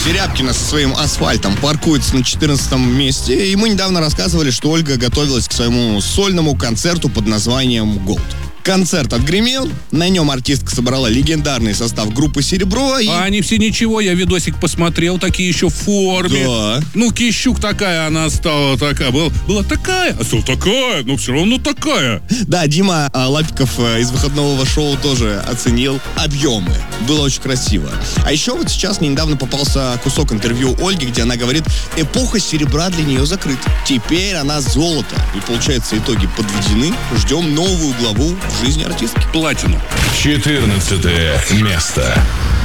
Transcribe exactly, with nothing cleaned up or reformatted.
Серябкина со своим асфальтом паркуется на четырнадцатом месте. И мы недавно рассказывали, что Ольга готовилась к своему сольному концерту под названием «Голд». Концерт отгремел, на нем артистка собрала легендарный состав группы «Серебро». И... А они все ничего, я видосик посмотрел, такие еще в форме. Да. Ну, Кищук такая, она стала такая, была, была такая, а стала такая, но все равно такая. Да, Дима а, Лапиков а, из выходного шоу тоже оценил объемы. Было очень красиво. А еще вот сейчас недавно попался кусок интервью Ольги, где она говорит, эпоха серебра для нее закрыта. Теперь она золото. И получается, итоги подведены. Ждем новую главу в жизни артистки. Платину. четырнадцатое место.